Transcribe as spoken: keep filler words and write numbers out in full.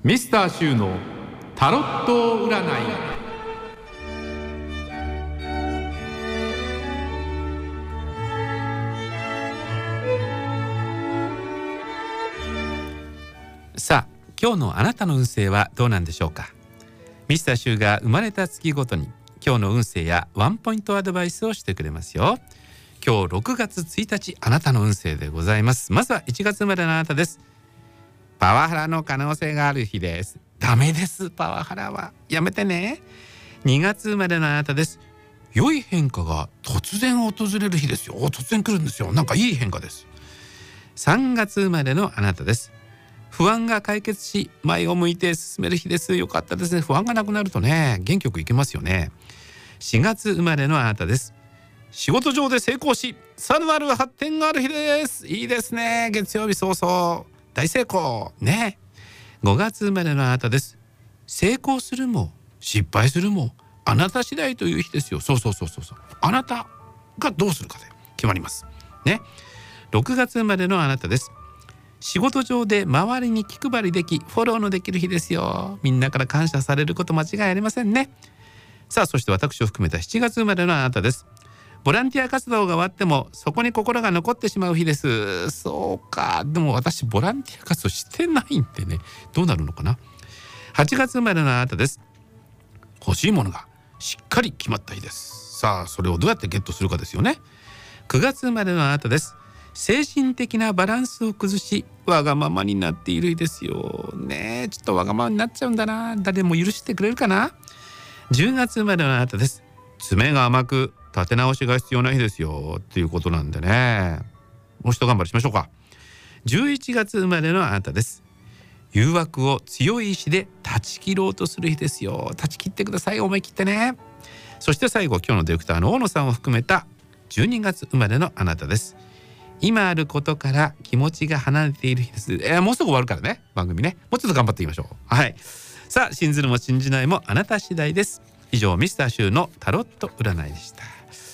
ミスターシューのタロット占い。さあ、今日のあなたの運勢はどうなんでしょうか。ミスターシューが生まれた月ごとに今日の運勢やワンポイントアドバイスをしてくれますよ。今日ろくがつついたち、あなたの運勢でございます。まずはいちがつ生まれのあなたです。パワハラの可能性がある日です。ダメです、パワハラはやめてね。にがつ生まれのあなたです。良い変化が突然訪れる日ですよ。突然来るんですよ。なんかいい変化です。さんがつ生まれのあなたです。不安が解決し前を向いて進める日です。よかったですね。不安がなくなるとね、元気よくいけますよね。しがつ生まれのあなたです。仕事上で成功しさらなる発展がある日です。いいですね。月曜日早々大成功ね。ごがつ生まれのあなたです。成功するも失敗するもあなた次第という日ですよ。そうそうそうそうそう。あなたがどうするかで決まりますね。ろくがつ生まれのあなたです。仕事上で周りに気配りできフォローのできる日ですよ。みんなから感謝されること間違いありませんね。さあ、そして私を含めたしちがつ生まれのあなたです。ボランティア活動が終わってもそこに心が残ってしまう日です。そうか。でも私ボランティア活動してないんでね、どうなるのかな。はちがつ生まれのあなたです。欲しいものがしっかり決まった日です。さあ、それをどうやってゲットするかですよね。くがつ生まれのあなたです。精神的なバランスを崩しわがままになっている日ですよね。ちょっとわがままになっちゃうんだな。誰も許してくれるかな。じゅうがつ生まれのあなたです。爪が甘く立て直しが必要な日ですよっていうことなんでね、もう一頑張りしましょうか。じゅういちがつ生まれのあなたです。誘惑を強い意志で断ち切ろうとする日ですよ。断ち切ってください。思い切ってね。そして最後、今日のディレクターの大野さんを含めたじゅうにがつ生まれのあなたです。今あることから気持ちが離れている日です。えー、もうすぐ終わるからね、番組ね。もうちょっと頑張っていきましょう。はい。さあ、信ずるも信じないもあなた次第です。以上、ミスターシューのタロット占いでした。